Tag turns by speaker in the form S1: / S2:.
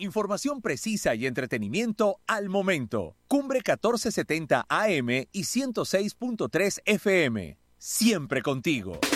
S1: Información precisa y entretenimiento al momento. Cumbre 1470 AM y 106.3 FM. Siempre contigo.